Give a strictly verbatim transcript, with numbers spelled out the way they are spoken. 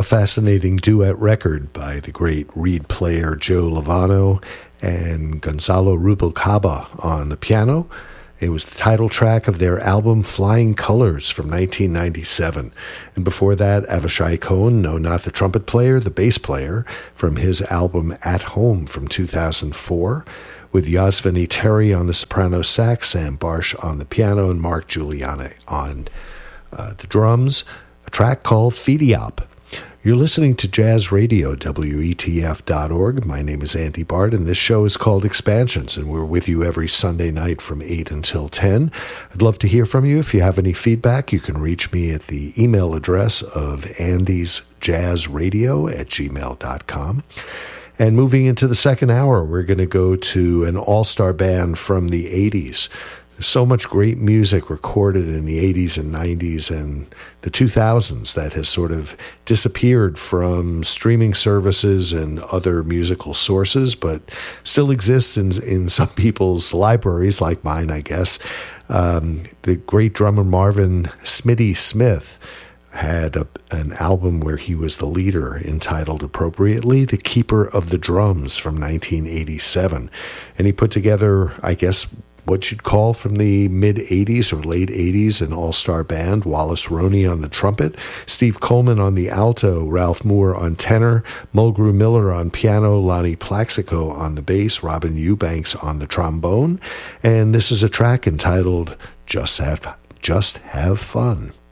fascinating duet record by the great reed player Joe Lovano and Gonzalo Rubalcaba on the piano. It was the title track of their album Flying Colors from nineteen ninety-seven. And before that, Avishai Cohen, no, not the trumpet player, the bass player, from his album At Home from two thousand four, with Yasvani Terry on the soprano sax, Sam Barsh on the piano, and Mark Giuliani on uh, the drums, a track called Fidiop. You're listening to Jazz Radio, W E T F dot org. My name is Andy Bart, and this show is called Expansions, and we're with you every Sunday night from eight until ten. I'd love to hear from you. If you have any feedback, you can reach me at the email address of andysjazzradio at gmail dot com. And moving into the second hour, we're going to go to an all-star band from the eighties. There's so much great music recorded in the eighties and nineties and the two thousands that has sort of disappeared from streaming services and other musical sources, but still exists in, in some people's libraries, like mine, I guess. Um, the great drummer Marvin Smitty Smith had a, an album where he was the leader entitled appropriately The Keeper of the Drums from nineteen eighty-seven. And he put together, I guess, what you'd call from the mid-eighties or late eighties, an all-star band. Wallace Roney on the trumpet, Steve Coleman on the alto, Ralph Moore on tenor, Mulgrew Miller on piano, Lonnie Plaxico on the bass, Robin Eubanks on the trombone. And this is a track entitled Just Have, Just Have Fun.